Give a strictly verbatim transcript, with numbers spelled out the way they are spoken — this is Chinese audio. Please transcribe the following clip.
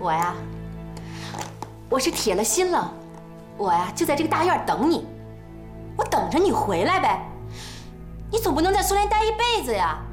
我呀，我是铁了心了，我呀就在这个大院等你，我等着你回来呗。你总不能在苏联待一辈子呀。